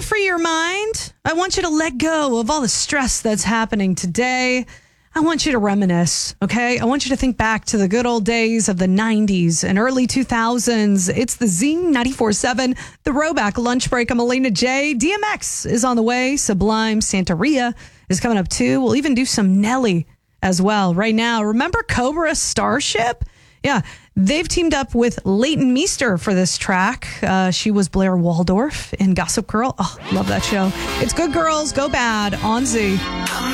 to free your mind. I want you to let go of all the stress that's happening today. I want you to reminisce, okay? I want you to think back to the good old days of the 90s and early 2000s. It's the Zing 94.7, the Throwback Lunch Break. I'm Alina J. DMX is on the way. Sublime Santeria is coming up too. We'll even do some Nelly as well right now. Remember Cobra Starship? Yeah, they've teamed up with Leighton Meester for this track. She was Blair Waldorf in Gossip Girl. Oh, love that show. It's Good Girls Go Bad on Z.